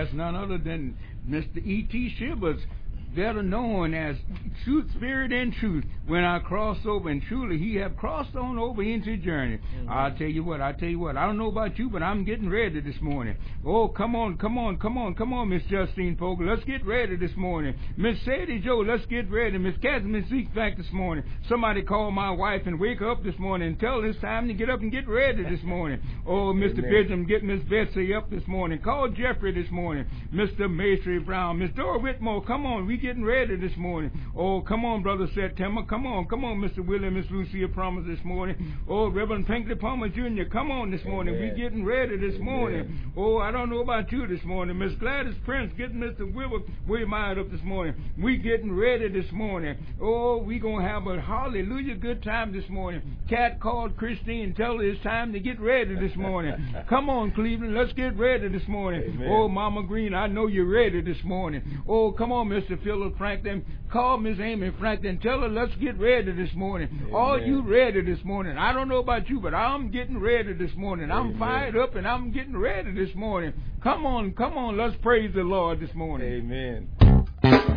that's none other than Mr. E.T. Shivers, better known as Truth, Spirit, and Truth. When I cross over, and truly he have crossed on over into journey. Mm-hmm. I tell you what, I don't know about you, but I'm getting ready this morning. Oh, come on, Miss Justine Fogel, let's get ready this morning. Miss Sadie Joe, let's get ready. Miss Catherine Zeke back this morning. Somebody call my wife and wake her up this morning and tell her it's time to get up and get ready this morning. Oh, Mr. Bidgham, get Miss Betsy up this morning. Call Jeffrey this morning. Mr. Maestri Brown, Miss Dora Whitmore, come on, we getting ready this morning. Oh, come on, Brother September. Come on, Mr. William, Miss Lucia Promise this morning. Oh, Reverend Pinkley Palmer Jr., come on this morning. We getting ready this morning. Oh, I don't know about you this morning. Miss Gladys Prince, get Mr. William up this morning. We getting ready this morning. Oh, we gonna have a hallelujah good time this morning. Cat called Christine, tell her it's time to get ready this morning. Come on, Cleveland, let's get ready this morning. Amen. Oh, Mama Green, I know you're ready this morning. Oh, come on, Mr. Philip Franklin. Call Miss Amy Franklin. Tell her let's get ready this morning. Amen. Are you ready this morning? I don't know about you, but I'm getting ready this morning. Amen. I'm fired up and I'm getting ready this morning. Come on. Let's praise the Lord this morning. Amen.